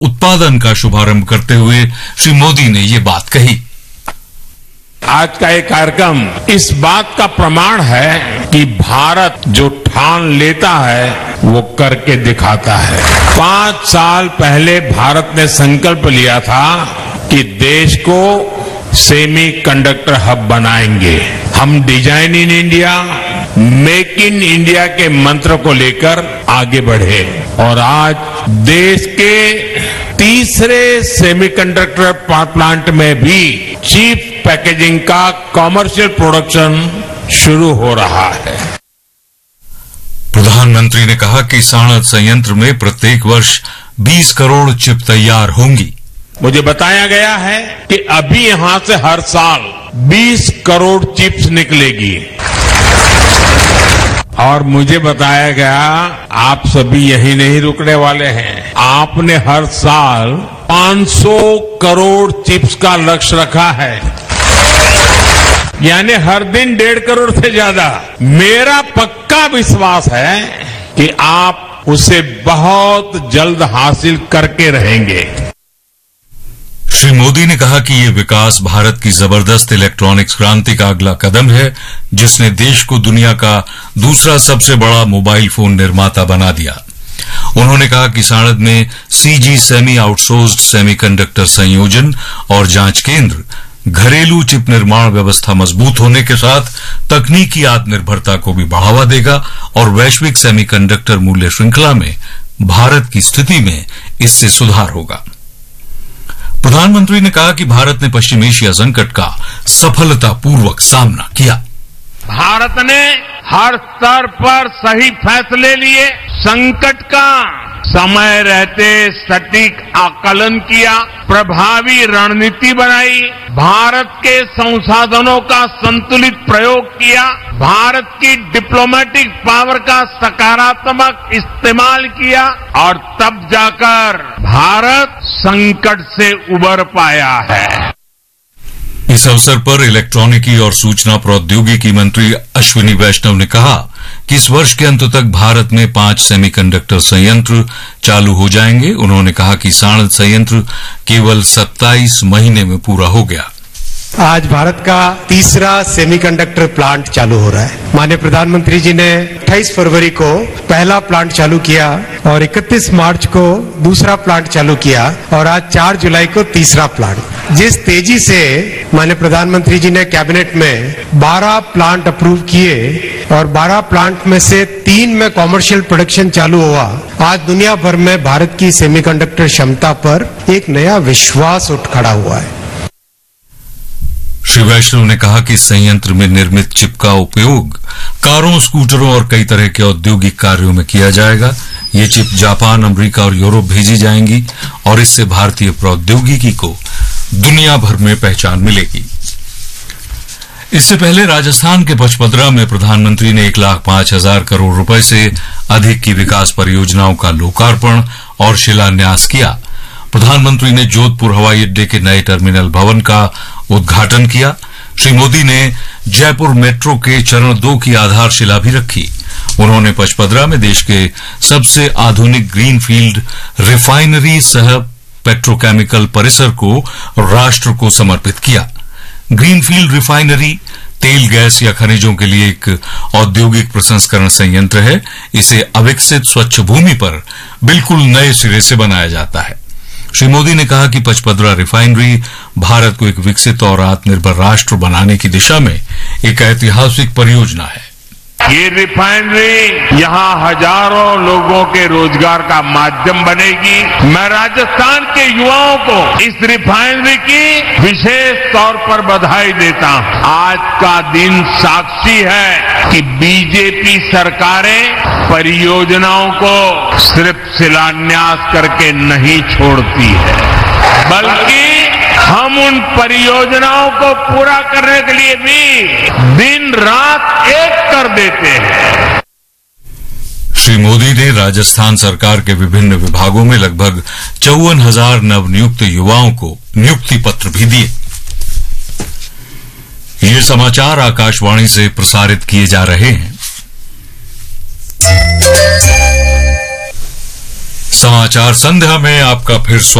उत्पादन का शुभारंभ करते हुए श्री मोदी ने ये बात कही। आज का ये कार्यक्रम इस बात का प्रमाण है कि भारत जो ठान लेता है वो करके दिखाता है। 5 साल पहले भारत ने संकल्प लिया था कि देश को सेमीकंडक्टर हब बनाएंगे। हम design in India, make in India के मंत्र को लेकर आगे बढ़े और आज देश के तीसरे सेमीकंडक्टर प्लांट में भी चिप पैकेजिंग का कॉमर्शियल प्रोडक्शन शुरू हो रहा है। प्रधानमंत्री ने कहा कि साणद संयंत्र में प्रत्येक वर्ष 20 करोड़ चिप तैयार होंगी। मुझे बताया गया है कि अभी यहां से हर साल 20 करोड़ चिप्स निकलेगी और मुझे बताया गया आप सभी यही नहीं रुकने वाले हैं। आपने हर साल 500 करोड़ चिप्स का लक्ष्य रखा है, यानी हर दिन 1.5 करोड़ से ज्यादा। मेरा पक्का विश्वास है कि आप उसे बहुत जल्द हासिल करके रहेंगे। श्री मोदी ने कहा कि ये विकास भारत की जबरदस्त इलेक्ट्रॉनिक्स क्रांति का अगला कदम है, जिसने देश को दुनिया का दूसरा सबसे बड़ा मोबाइल फोन निर्माता बना दिया। उन्होंने कहा कि साणद में सीजी सेमी आउटसोर्स्ड सेमीकंडक्टर संयोजन और जांच केंद्र घरेलू चिप निर्माण व्यवस्था मजबूत होने के साथ तकनीकी आत्मनिर्भरता को भी बढ़ावा देगा और वैश्विक सेमीकंडक्टर मूल्य श्रृंखला में भारत की स्थिति में इससे सुधार होगा। प्रधानमंत्री ने कहा कि भारत ने पश्चिम एशिया संकट का सफलतापूर्वक सामना किया। भारत ने हर स्तर पर सही फैसले लिए, संकट का समय रहते सटीक आकलन किया, प्रभावी रणनीति बनाई, भारत के संसाधनों का संतुलित प्रयोग किया, भारत की डिप्लोमेटिक पावर का सकारात्मक इस्तेमाल किया और तब जाकर भारत संकट से उबर पाया है। इस अवसर पर इलेक्ट्रॉनिकी और सूचना प्रौद्योगिकी मंत्री अश्विनी वैष्णव ने कहा कि इस वर्ष के अंत तक भारत में 5 सेमीकंडक्टर संयंत्र चालू हो जाएंगे। उन्होंने कहा कि साणद संयंत्र केवल 27 महीने में पूरा हो गया। आज भारत का तीसरा सेमीकंडक्टर प्लांट चालू हो रहा है। माननीय प्रधानमंत्री जी ने 28 फरवरी को पहला प्लांट चालू किया और 31 मार्च को दूसरा प्लांट चालू किया और आज 4 जुलाई को तीसरा प्लांट। जिस तेजी से माननीय प्रधानमंत्री जी ने कैबिनेट में 12 प्लांट अप्रूव किए और 12 प्लांट में से 3 में कॉमर्शियल प्रोडक्शन चालू हुआ, आज दुनिया भर में भारत की सेमीकंडक्टर क्षमता पर एक नया विश्वास उठ खड़ा हुआ है। श्री वैष्णव ने कहा कि संयंत्र में निर्मित चिप का उपयोग कारों, स्कूटरों और कई तरह के औद्योगिक कार्यों में किया जाएगा। ये चिप जापान, अमेरिका और यूरोप भेजी जाएंगी और इससे भारतीय प्रौद्योगिकी को दुनिया भर में पहचान मिलेगी। इससे पहले राजस्थान के पचपदरा में प्रधानमंत्री ने 1,05,000 करोड़ रुपए से अधिक की विकास परियोजनाओं का लोकार्पण और शिलान्यास किया। प्रधानमंत्री ने जोधपुर हवाई अड्डे के नए टर्मिनल भवन का उद्घाटन किया। श्री मोदी ने जयपुर मेट्रो के चरण 2 की आधारशिला भी रखी। उन्होंने पचपदरा में देश के सबसे आधुनिक ग्रीनफील्ड रिफाइनरी सह पेट्रोकेमिकल परिसर को राष्ट्र को समर्पित किया। ग्रीनफील्ड रिफाइनरी तेल, गैस या खनिजों के लिए एक औद्योगिक प्रसंस्करण संयंत्र है। इसे अविकसित स्वच्छ भूमि पर बिल्कुल नए सिरे से बनाया जाता है। श्री मोदी ने कहा कि पचपदरा रिफाइनरी भारत को एक विकसित और आत्मनिर्भर राष्ट्र बनाने की दिशा में एक ऐतिहासिक परियोजना है। ये रिफाइनरी यहाँ हजारों लोगों के रोजगार का माध्यम बनेगी। मैं राजस्थान के युवाओं को इस रिफाइनरी की विशेष तौर पर बधाई देता हूँ। आज का दिन साक्षी है कि बीजेपी सरकारें परियोजनाओं को सिर्फ शिलान्यास करके नहीं छोड़ती है, बल्कि हम उन परियोजनाओं को पूरा करने के लिए भी दिन रात एक कर देते हैं। श्री मोदी ने राजस्थान सरकार के विभिन्न विभागों में लगभग 54,000 नवनियुक्त युवाओं को नियुक्ति पत्र भी दिए। ये समाचार आकाशवाणी से प्रसारित किए जा रहे हैं। समाचार संध्या में आपका फिर